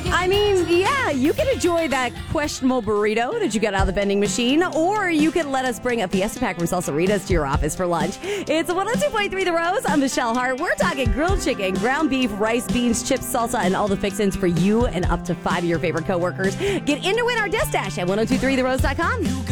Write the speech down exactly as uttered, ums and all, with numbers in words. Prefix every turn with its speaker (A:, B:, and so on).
A: I mean, yeah, you can enjoy that questionable burrito that you got out of the vending machine, or you can let us bring a Fiesta Pack from Salsaritas to your office for lunch. It's one oh two point three The Rose. I'm Michelle Hart. We're talking grilled chicken, ground beef, rice, beans, chips, salsa, and all the fixins for you and up to five of your favorite coworkers. Get in to win our Distash at ten twenty-three the rose dot com.